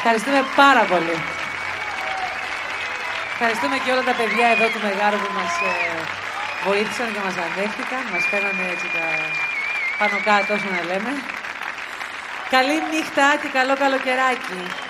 Ευχαριστούμε πάρα πολύ. Ευχαριστούμε και όλα τα παιδιά εδώ του Μεγάρου που μας βοήθησαν και μας ανέχτηκαν. Μας φέρανε έτσι τα πάνω κάτω, όσο να λέμε. Καλή νύχτα και καλό καλοκαιράκι.